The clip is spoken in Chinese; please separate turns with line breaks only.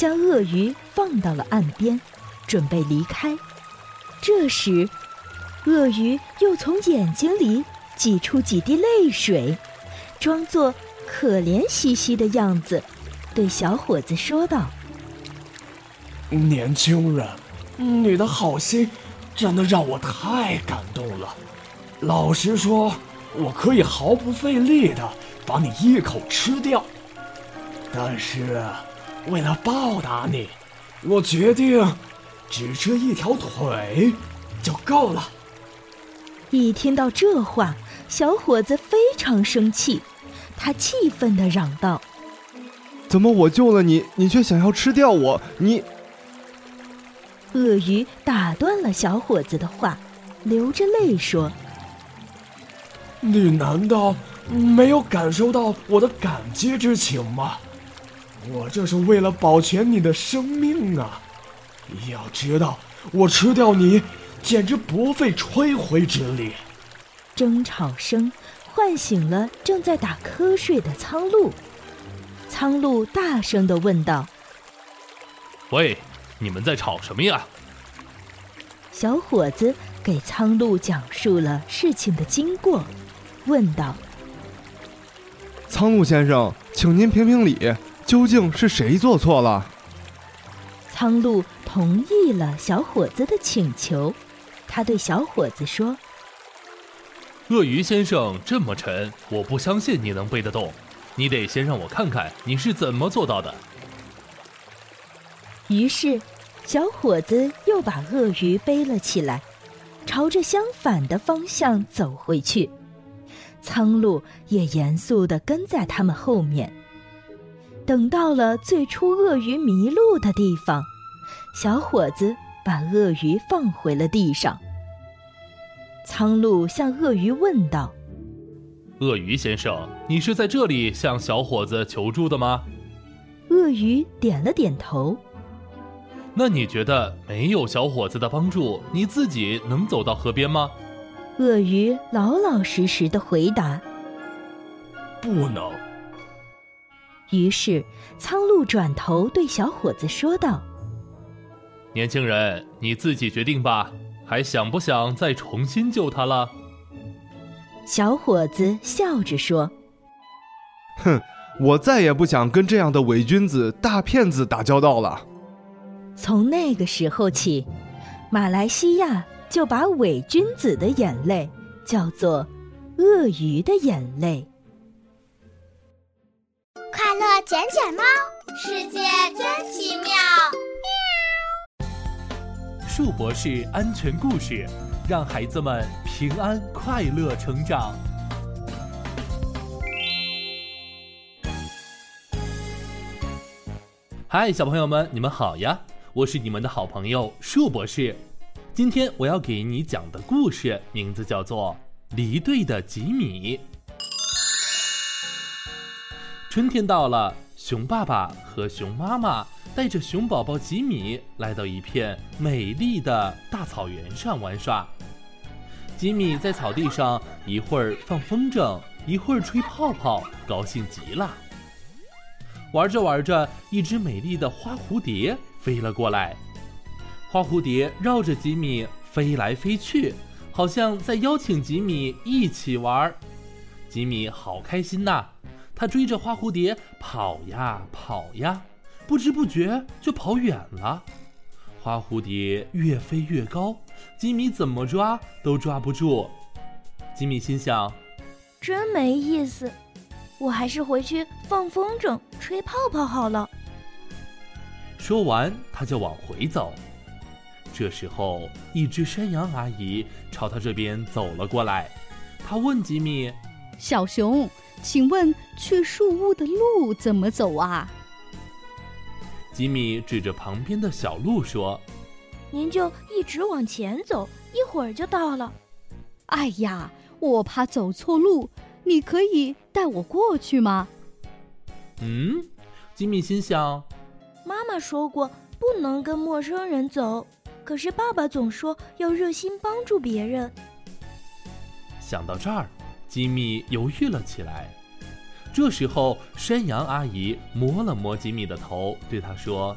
将鳄鱼放到了岸边，准备离开。这时，鳄鱼又从眼睛里挤出几滴泪水，装作可怜兮兮的样子，对小伙子说道：
年轻人，你的好心真的让我太感动了。老实说，我可以毫不费力地把你一口吃掉，但是为了报答你，我决定只吃一条腿就够了。
一听到这话，小伙子非常生气，他气愤地嚷道：
怎么我救了你，你却想要吃掉我？你……
鳄鱼打断了小伙子的话，流着泪说：
你难道没有感受到我的感激之情吗？我这是为了保全你的生命啊！要知道，我吃掉你简直不费吹灰之力。
争吵声唤醒了正在打瞌睡的苍鹭。苍鹭大声地问道：
喂，你们在吵什么呀？
小伙子给苍鹭讲述了事情的经过，问道：
苍鹭先生，请您评评理，究竟是谁做错了？
苍鹭同意了小伙子的请求，他对小伙子说：
鳄鱼先生这么沉，我不相信你能背得动，你得先让我看看你是怎么做到的。
于是小伙子又把鳄鱼背了起来，朝着相反的方向走回去。苍鹭也严肃地跟在他们后面。等到了最初鳄鱼迷路的地方，小伙子把鳄鱼放回了地上。苍鹭向鳄鱼问道：
鳄鱼先生，你是在这里向小伙子求助的吗？
鳄鱼点了点头。
那你觉得没有小伙子的帮助，你自己能走到河边吗？
鳄鱼老老实实地回答：
不能。
于是苍鹭转头对小伙子说道：
年轻人，你自己决定吧，还想不想再重新救他了？
小伙子笑着说：
哼，我再也不想跟这样的伪君子、大骗子打交道了。
从那个时候起，马来西亚就把伪君子的眼泪叫做鳄鱼的眼泪。
快乐捡捡猫，世界真奇妙。
树博士安全故事，让孩子们平安快乐成长。嗨，小朋友们，你们好呀！我是你们的好朋友树博士。今天我要给你讲的故事名字叫做《离队的吉米》。春天到了，熊爸爸和熊妈妈带着熊宝宝吉米来到一片美丽的大草原上玩耍。吉米在草地上一会儿放风筝，一会儿吹泡泡，高兴极了。玩着玩着，一只美丽的花蝴蝶飞了过来。花蝴蝶绕着吉米飞来飞去，好像在邀请吉米一起玩。吉米好开心呐，他追着花蝴蝶跑呀跑呀，不知不觉就跑远了。花蝴蝶越飞越高，吉米怎么抓都抓不住。吉米心想，
真没意思，我还是回去放风筝吹泡泡好了。
说完他就往回走。这时候一只山羊阿姨朝他这边走了过来，她问吉米，
小熊，请问去树屋的路怎么走啊？
吉米指着旁边的小路说，
您就一直往前走，一会儿就到了。
哎呀，我怕走错路，你可以带我过去吗？
吉米心想，
妈妈说过不能跟陌生人走，可是爸爸总说要热心帮助别人。
想到这儿，吉米犹豫了起来。这时候山羊阿姨摸了摸吉米的头，对他说，